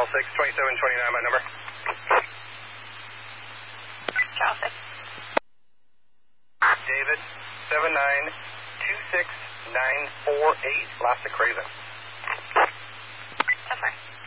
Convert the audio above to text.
Charles 6, 2729, my number. Charles 6. David, 7926948, last to Craven. That's fine.